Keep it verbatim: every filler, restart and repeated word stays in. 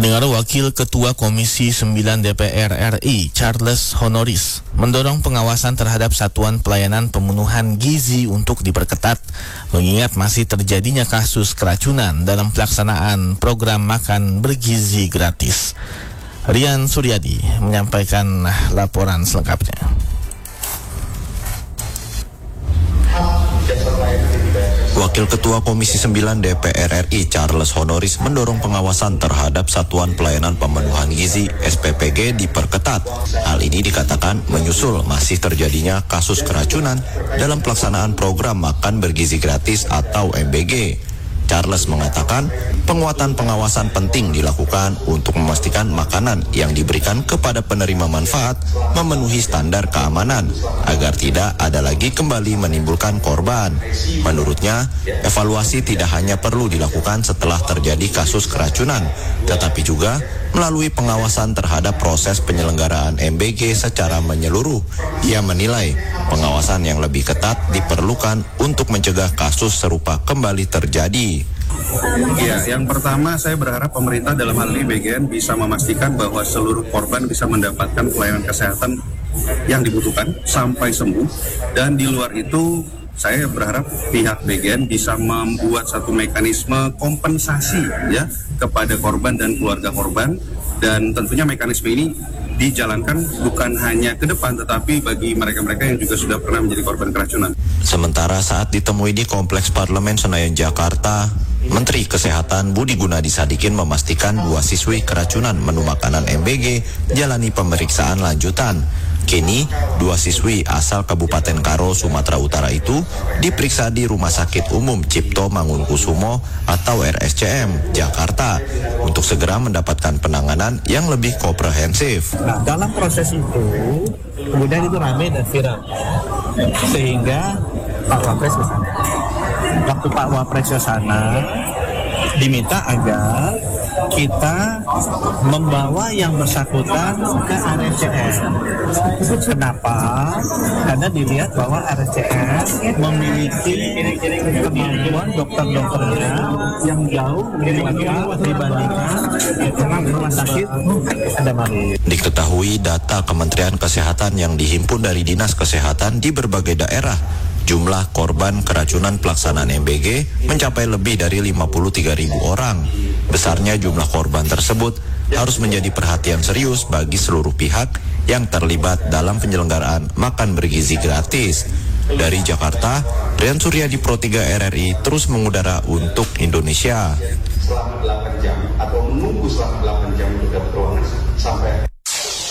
Pendengar, Wakil Ketua Komisi sembilan D P R R I, Charles Honoris, mendorong pengawasan terhadap Satuan Pelayanan Pemenuhan Gizi untuk diperketat, mengingat masih terjadinya kasus keracunan dalam pelaksanaan program makan bergizi gratis. Rian Suryadi menyampaikan laporan selengkapnya. Wakil Ketua Komisi sembilan D P R R I Charles Honoris mendorong pengawasan terhadap Satuan Pelayanan Pemenuhan Gizi S P P G diperketat. Hal ini dikatakan menyusul masih terjadinya kasus keracunan dalam pelaksanaan program makan bergizi gratis atau M B G. Charles mengatakan penguatan pengawasan penting dilakukan untuk memastikan makanan yang diberikan kepada penerima manfaat memenuhi standar keamanan agar tidak ada lagi kembali menimbulkan korban. Menurutnya, evaluasi tidak hanya perlu dilakukan setelah terjadi kasus keracunan, tetapi juga melalui pengawasan terhadap proses penyelenggaraan M B G secara menyeluruh. Ia menilai pengawasan yang lebih ketat diperlukan untuk mencegah kasus serupa kembali terjadi. Ya, yang pertama saya berharap pemerintah dalam hal ini B G N bisa memastikan bahwa seluruh korban bisa mendapatkan pelayanan kesehatan yang dibutuhkan sampai sembuh, dan di luar itu saya berharap pihak B G N bisa membuat satu mekanisme kompensasi ya kepada korban dan keluarga korban, dan tentunya mekanisme ini dijalankan bukan hanya ke depan tetapi bagi mereka-mereka yang juga sudah pernah menjadi korban keracunan. Sementara saat ditemui di Kompleks Parlemen Senayan Jakarta, Menteri Kesehatan Budi Gunadi Sadikin memastikan dua siswi keracunan menu makanan M B G jalani pemeriksaan lanjutan. Kini, dua siswi asal Kabupaten Karo, Sumatera Utara itu diperiksa di Rumah Sakit Umum Cipto Mangunkusumo atau R S C M, Jakarta, untuk segera mendapatkan penanganan yang lebih komprehensif. Nah, dalam proses itu, kemudian itu ramai dan viral, sehingga Pak Wapres ke sana. Waktu Pak Wapres ke sana, diminta agar kita membawa yang bersangkutan ke R S C M. Kenapa? Karena dilihat bahwa R S C M memiliki kemampuan dokter-dokternya yang jauh lebih dibandingkan rumah sakit Adamari. Diketahui data Kementerian Kesehatan yang dihimpun dari Dinas Kesehatan di berbagai daerah, jumlah korban keracunan pelaksanaan M B G mencapai lebih dari lima puluh tiga ribu orang. Besarnya jumlah korban tersebut harus menjadi perhatian serius bagi seluruh pihak yang terlibat dalam penyelenggaraan makan bergizi gratis. Dari Jakarta, Rian Suryadi Pro tiga R R I terus mengudara untuk Indonesia. Selama delapan jam atau menunggu selama delapan jam untuk dapat ruangan